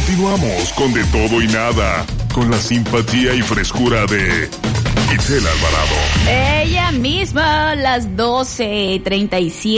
Continuamos con De Todo y Nada, con la simpatía y frescura de Itzel Alvarado. Ella misma, las 12:37.